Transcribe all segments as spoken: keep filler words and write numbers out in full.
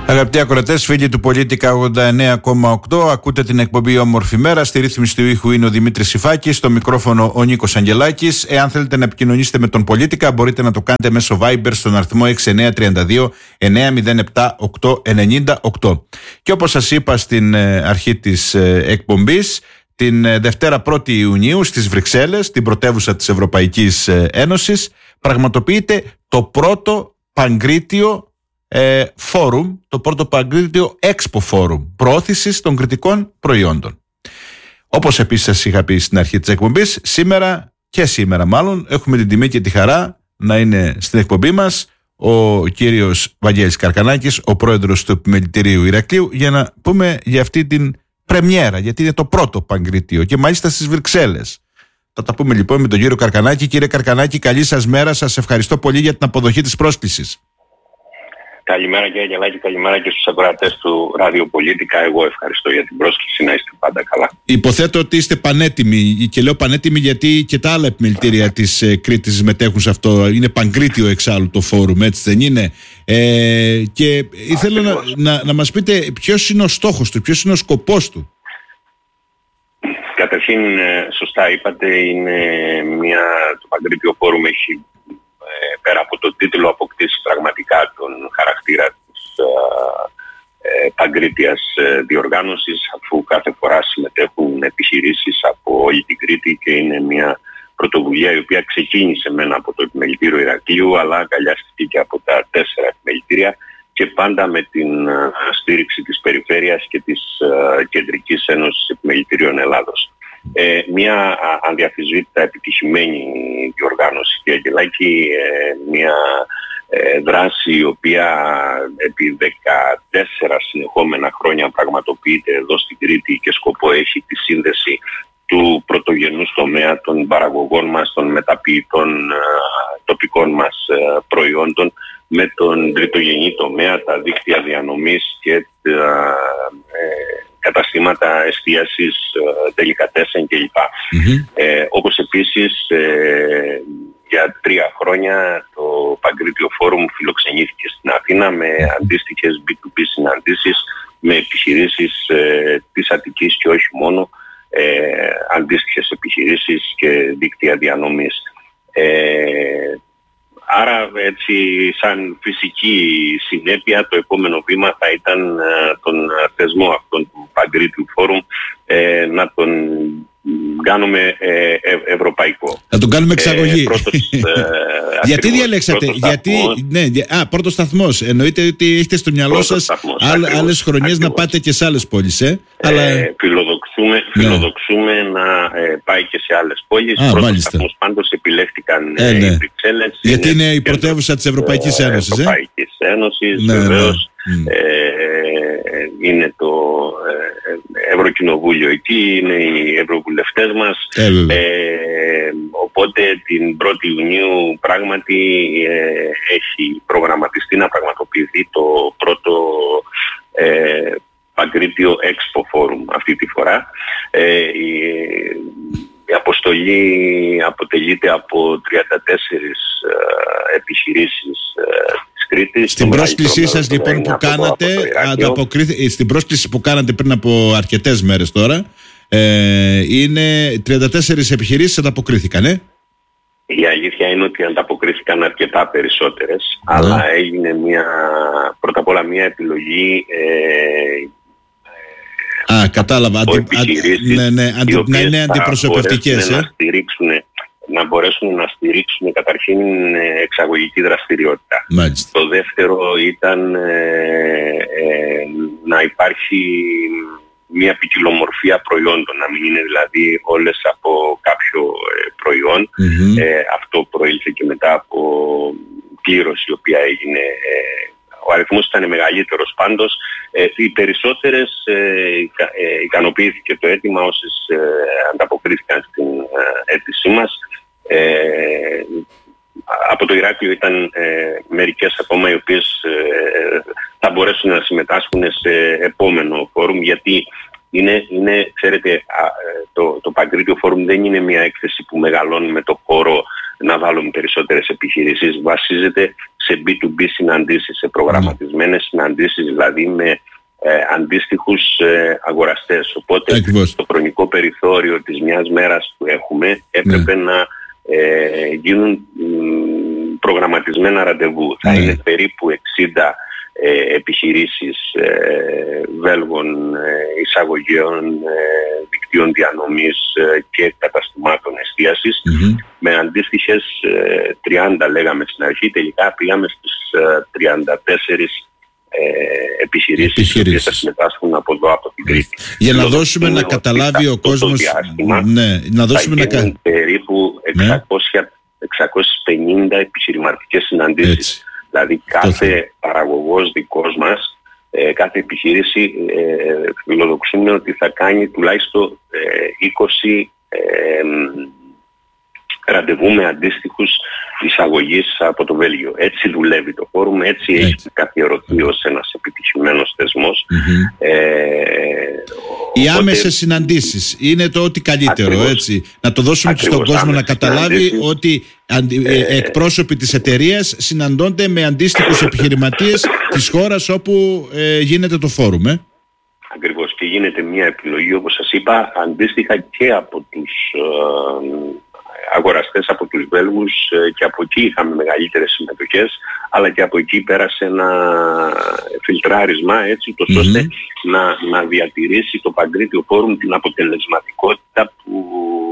Αγαπητοί ακροατές, φίλοι του Πολίτικα ογδόντα εννέα κόμμα οκτώ, ακούτε την εκπομπή Όμορφη Μέρα. Στη ρύθμιση του ήχου είναι ο Δημήτρης Σιφάκης, στο μικρόφωνο ο Νίκος Αγγελάκης. Εάν θέλετε να επικοινωνήσετε με τον Πολίτικα, μπορείτε να το κάνετε μέσω Viber στον αριθμό έξι εννέα τρία δύο εννέα μηδέν επτά οκτώ εννιά οκτώ. Και όπως σας είπα στην αρχή της εκπομπής, την Δευτέρα πρώτη Ιουνίου στις Βρυξέλλες, την πρωτεύουσα της Ευρωπαϊκής Ένωσης, πραγματοποιείται το πρώτο παγκρίτιο Ε, φόρουμ, το πρώτο παγκρίτιο Expo Forum προώθησης των κριτικών προϊόντων. Όπως επίσης σας είχα πει στην αρχή της εκπομπής, σήμερα και σήμερα μάλλον έχουμε την τιμή και τη χαρά να είναι στην εκπομπή μας ο κύριος Βαγγέλης Καρκανάκης, ο πρόεδρος του Επιμελητηρίου Ηρακλείου, για να πούμε για αυτή την πρεμιέρα, γιατί είναι το πρώτο παγκρίτιο και μάλιστα στις Βρυξέλλες. Θα τα πούμε λοιπόν με τον κύριο Καρκανάκη. Κύριε Καρκανάκη, καλή σας μέρα, σας ευχαριστώ πολύ για την αποδοχή της πρόσκλησης. Καλημέρα κύριε Αγγελάκη, καλημέρα και στους ακροατές του Ράδιο Πολίτικα. Εγώ ευχαριστώ για την πρόσκληση, να είστε πάντα καλά. Υποθέτω ότι είστε πανέτοιμοι, και λέω πανέτοιμοι γιατί και τα άλλα επιμελητήρια της ε, Κρήτης συμμετέχουν σε αυτό. Είναι παγκρίτιο εξάλλου το φόρουμ, έτσι δεν είναι? Ε, και ήθελα να, να, να μας πείτε ποιος είναι ο στόχος του, ποιος είναι ο σκοπός του. Καταρχήν, σωστά είπατε, είναι μια, το παγκρίτιο φόρουμ έχει πέρα από το τίτλο αποκτήσει πραγματικά τον χαρακτήρα της ε, παγκρίτιας ε, διοργάνωσης, αφού κάθε φορά συμμετέχουν επιχειρήσεις από όλη την Κρήτη και είναι μια πρωτοβουλία η οποία ξεκίνησε μένα από το Επιμελητήριο Ηρακλείου, αλλά αγκαλιάστηκε και από τα τέσσερα επιμελητήρια και πάντα με την ε, στήριξη της Περιφέρειας και της ε, Κεντρικής Ένωσης Επιμελητηρίων Ελλάδος. Ε, μια ανδιαφυσβήτητα επιτυχημένη διοργάνωση, κύριε Αγγελάκη, ε, μια ε, δράση η οποία επί δεκατέσσερα συνεχόμενα χρόνια πραγματοποιείται εδώ στην Κρήτη και σκοπό έχει τη σύνδεση του πρωτογενούς τομέα των παραγωγών μας, των μεταποιητών ε, τοπικών μας ε, προϊόντων με τον τριτογενή τομέα, τα δίκτυα διανομής και τα ε, καταστήματα εστίασης, τελικατέσεν κλπ. Mm-hmm. Ε, όπως επίσης ε, για τρία χρόνια το Παγκρίτιο Φόρουμ φιλοξενήθηκε στην Αθήνα με αντίστοιχες μπι του μπι συναντήσεις με επιχειρήσεις ε, της Αττικής και όχι μόνο, ε, αντίστοιχες επιχειρήσεις και δίκτυα διανομής. Ε, Άρα έτσι σαν φυσική συνέπεια το επόμενο βήμα θα ήταν ε, τον θεσμό αυτόν του Παγκρίτιου Φόρουμ ε, να τον κάνουμε ε, ε, ευρωπαϊκό. Να τον κάνουμε εξαγωγή. Ε, πρώτος, ε, γιατί διαλέξατε, γιατί, ναι, α, πρώτος σταθμός, εννοείται ότι έχετε στο μυαλό σας άλλες χρονιές να πάτε και σε άλλες πόλεις, ε? ε αλλά... Φιλοδοξούμε, ναι. φιλοδοξούμε να ε, πάει και σε άλλες πόλεις. Α, πρώτος σταθμός πάντως επιλέχτηκαν ε, ναι. οι Βρυξέλλες. Γιατί είναι, είναι η πρωτεύουσα της Ευρωπαϊκής ε, Ένωσης. Ευρωπαϊκής ε? Ένωσης, ναι, βεβαίως. Ναι. Ε, είναι το ε, Ευρωκοινοβούλιο εκεί, είναι οι ευρωβουλευτές μας. Ε, ε, οπότε την πρώτη Ιουνίου πράγματι ε, έχει προγραμματιστεί να πραγματοποιηθεί το πρώτο ε, Παγκρίτιο Expo Forum αυτή τη φορά. Ε, η, η αποστολή αποτελείται από τριάντα τέσσερις ε, επιχειρήσεις ε, της Κρήτης. Στην πρόσκλησή σας λοιπόν που κάνατε, ανταποκρίθη, στην πρόσκληση που κάνατε πριν από αρκετές μέρες τώρα, ε, είναι τριάντα τέσσερις επιχειρήσεις ανταποκρίθηκαν, ε? Η αλήθεια είναι ότι ανταποκρίθηκαν αρκετά περισσότερες, ναι. αλλά έγινε μια, πρώτα απ' όλα μια επιλογή ε, Α, κατάλαβα. Αντι, επιχειρήσεις, ναι, ναι, αντι, οι ναι, είναι αντιπροσωπευτικές. Ε? Να, στηρίξουν, να μπορέσουν να στηρίξουν καταρχήν εξαγωγική δραστηριότητα. Μάλιστα. Το δεύτερο ήταν ε, ε, να υπάρχει μια ποικιλομορφία προϊόντων, να μην είναι δηλαδή όλες από κάποιο ε, προϊόν. Mm-hmm. Ε, αυτό προήλθε και μετά από κλήρωση η οποία έγινε. Ε, ο αριθμός ήταν μεγαλύτερος πάντως. Ε, οι περισσότερες ε, ε, ικανοποιήθηκε το αίτημα όσες ε, ανταποκρίθηκαν στην ε, αίτησή μας. Ε, από το Ηράκλειο ήταν ε, μερικές ακόμα οι οποίες ε, θα μπορέσουν να συμμετάσχουν σε επόμενο φόρουμ, γιατί είναι, είναι ξέρετε, το, το Παγκρίτιο Φόρουμ δεν είναι μια έκθεση που μεγαλώνει με το χώρο να βάλουμε περισσότερες επιχειρήσεις. Βασίζεται σε μπι του μπι συναντήσεις, σε προγραμματισμένες συναντήσεις, δηλαδή με ε, αντίστοιχους ε, αγοραστές. Οπότε Ακριβώς. το χρονικό περιθώριο της μιας μέρας που έχουμε έπρεπε ναι. να ε, γίνουν μ, προγραμματισμένα ραντεβού. Ναι. Θα είναι περίπου εξήντα ε, επιχειρήσεις ε, Βέλγων, ε, εισαγωγέων, ε, δικτύων διανομής ε, και καταστημάτων εστίασης, mm-hmm. με αντίστοιχες ε, τριάντα λέγαμε στην αρχή, τελικά πήγαμε στις ε, τριάντα τέσσερις ε, επιχειρήσεις που θα συμμετάσχουν από εδώ, από την Κρήτη. Για να δώσουμε να καταλάβει ο κόσμος, ναι, να δώσουμε θα γίνουν να... περίπου εξακόσιες, εξακόσιες πενήντα επιχειρηματικές συναντήσεις. Έτσι. Δηλαδή κάθε παραγωγός δικός μας, ε, κάθε επιχείρηση ε, φιλοδοξούμε ότι θα κάνει τουλάχιστον ε, είκοσι ε, ραντεβού με αντίστοιχους εισαγωγής από το Βέλγιο. Έτσι δουλεύει το φόρουμ, έτσι, έτσι. έχει καθιερωθεί ως ένας επιτυχημένος θεσμός. Mm-hmm. Ε, Οι οπότε... άμεσες συναντήσεις είναι το ό,τι καλύτερο, ακριβώς, έτσι. Να το δώσουμε ακριβώς, και στον κόσμο να καταλάβει ότι ε, εκπρόσωποι της εταιρείας συναντώνται με αντίστοιχους επιχειρηματίες της χώρας όπου ε, γίνεται το φόρουμ. Ε. Ακριβώς, και γίνεται μια επιλογή, όπως σας είπα, αντίστοιχα και από τους ε, αγοραστές, από τους Βέλγους, και από εκεί είχαμε μεγαλύτερες συμμετοχές, αλλά και από εκεί πέρασε ένα φιλτράρισμα, έτσι, τόσο mm-hmm. ώστε να, να διατηρήσει το Παγκρίτιο Φόρουμ την αποτελεσματικότητα που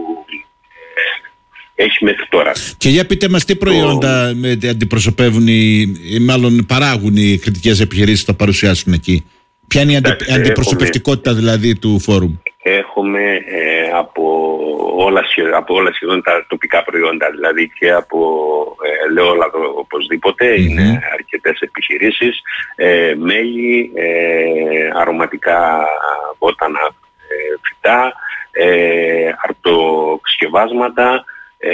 έχει μέχρι τώρα. Και για πείτε μας τι προϊόντα το... αντιπροσωπεύουν οι, ή μάλλον παράγουν οι κριτικές επιχειρήσεις, θα παρουσιάσουν εκεί. Ποια είναι η αντι, Εντάξει, αντιπροσωπευτικότητα έχουμε, δηλαδή του φόρουμ? Έχουμε ε, από, όλα, από όλα σχεδόν τα τοπικά προϊόντα, δηλαδή και από ε, ελαιόλαδο οπωσδήποτε, mm-hmm. είναι αρκετές επιχειρήσεις, ε, μέλι, ε, αρωματικά βότανα ε, φυτά, ε, αρτοξκευάσματα,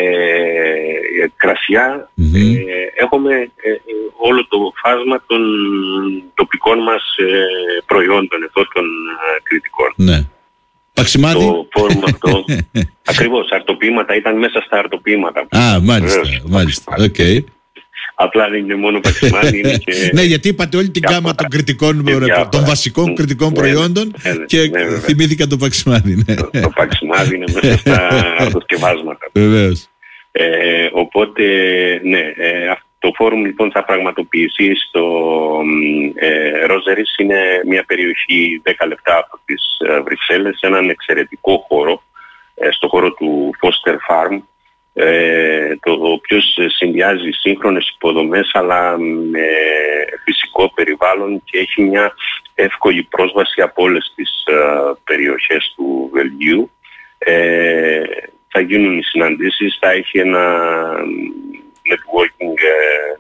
Ε, κρασιά, mm-hmm. ε, έχουμε ε, όλο το φάσμα των τοπικών μας ε, προϊόντων εδώ των ε, κριτικών. Ναι. Παξιμάδι. Το φόρουμ αυτό, ακριβώς, αρτοποιήματα, ήταν μέσα στα αρτοποιήματα. Α, μάλιστα, Βεβαίως, μάλιστα, οκ. Okay. Απλά δεν είναι μόνο παξιμάδι, είναι και... ναι, γιατί είπατε όλη την γάμα των, κριτικών, των βασικών κριτικών προϊόντων ναι, ναι, και ναι, ναι, θυμήθηκα το παξιμάδι. Ναι. Το, το παξιμάδι είναι μέσα στα αυτοσκευάσματα. Βεβαίως. Ε, οπότε, ναι, ε, το φόρουμ λοιπόν θα πραγματοποιηθεί στο ε, Ρόζερις, είναι μια περιοχή δέκα λεπτά από τις ε, Βρυξέλλες, έναν εξαιρετικό χώρο, ε, στο χώρο του Foster Farm, Ε, το οποίο συνδυάζει σύγχρονες υποδομές αλλά με φυσικό περιβάλλον και έχει μια εύκολη πρόσβαση από όλες τις uh, περιοχές του Βελγίου. Ε, θα γίνουν οι συναντήσεις, θα έχει ένα networking ε,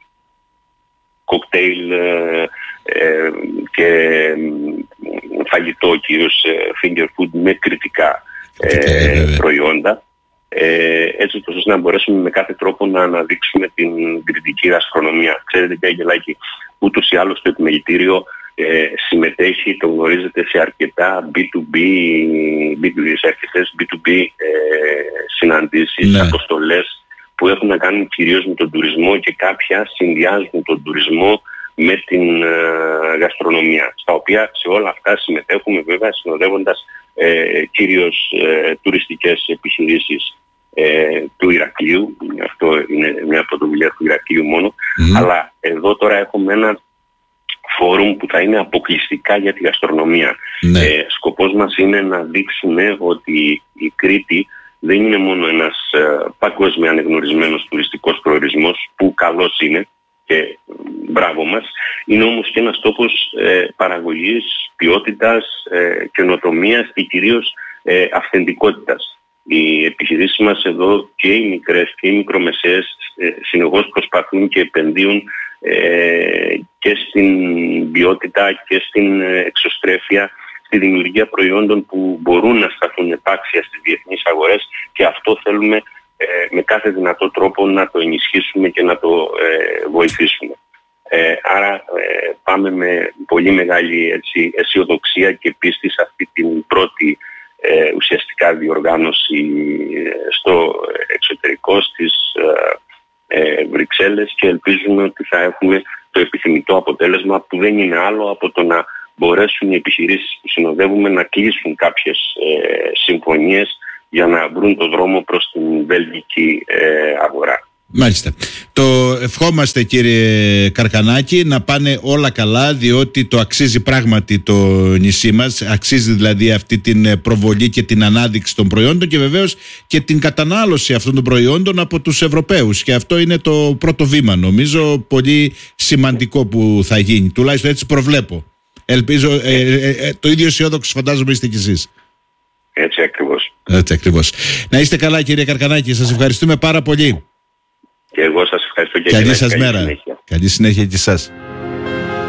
κοκτέιλ ε, ε, και φαγητό, κυρίως finger food με κριτικά ε, προϊόντα. Ε, έτσι ώστε να μπορέσουμε με κάθε τρόπο να αναδείξουμε την κριτική γαστρονομία. Ξέρετε, κύριε Αγγελάκη, ούτως ή άλλως το επιμελητήριο ε, συμμετέχει, το γνωρίζετε, σε αρκετά μπι του μπι, μπι του μπι σε αρκετές μπι του μπι ε, συναντήσεις, ναι. αποστολές που έχουν να κάνουν κυρίως με τον τουρισμό και κάποια συνδυάζουν τον τουρισμό με την ε, γαστρονομία, στα οποία σε όλα αυτά συμμετέχουμε βέβαια συνοδεύοντας ε, κυρίως ε, τουριστικές επιχειρήσεις ε, του Ηρακλείου. Αυτό είναι μια πρωτοβουλία του Ηρακλείου μόνο, mm. αλλά εδώ τώρα έχουμε ένα φόρουμ που θα είναι αποκλειστικά για τη γαστρονομία. Mm. Ε, σκοπός μας είναι να δείξουμε ότι η Κρήτη δεν είναι μόνο ένας ε, παγκόσμια ανεγνωρισμένος τουριστικός προορισμός, που καλός είναι και μπράβο μας, είναι όμως και ένας τόπος ε, παραγωγής, ποιότητας, ε, καινοτομίας και κυρίως ε, αυθεντικότητας. Οι επιχειρήσεις μας εδώ, και οι μικρές και οι μικρομεσαίες, ε, συνεχώς προσπαθούν και επενδύουν ε, και στην ποιότητα και στην εξωστρέφεια, στη δημιουργία προϊόντων που μπορούν να σταθούν επάξια στις διεθνείς αγορές, και αυτό θέλουμε ε, με κάθε δυνατό τρόπο να το ενισχύσουμε και να το ε, βοηθήσουμε. Ε, άρα ε, πάμε με πολύ μεγάλη, έτσι, αισιοδοξία και πίστη σε αυτή την πρώτη ε, ουσιαστικά διοργάνωση ε, στο εξωτερικό, στις ε, Βρυξέλλες και ελπίζουμε ότι θα έχουμε το επιθυμητό αποτέλεσμα, που δεν είναι άλλο από το να μπορέσουν οι επιχειρήσεις που συνοδεύουμε να κλείσουν κάποιες ε, συμφωνίες για να βρουν το δρόμο προς την βελγική ε, αγορά. Μάλιστα. Το ευχόμαστε, κύριε Καρκανάκη, να πάνε όλα καλά, διότι το αξίζει πράγματι το νησί μας, αξίζει δηλαδή αυτή την προβολή και την ανάδειξη των προϊόντων και βεβαίως και την κατανάλωση αυτών των προϊόντων από τους Ευρωπαίους, και αυτό είναι το πρώτο βήμα, νομίζω, πολύ σημαντικό που θα γίνει, τουλάχιστον έτσι προβλέπω. Ελπίζω, ε, ε, ε, το ίδιο αισιόδοξο φαντάζομαι είστε κι εσείς. Έτσι ακριβώς. Έτσι ακριβώς. Να είστε καλά, κύριε Καρκανάκη, σας ευχαριστούμε πάρα πολύ. Και εγώ σας ευχαριστώ και καλή σας μέρα. Συνέχεια. Καλή συνέχεια και εσάς.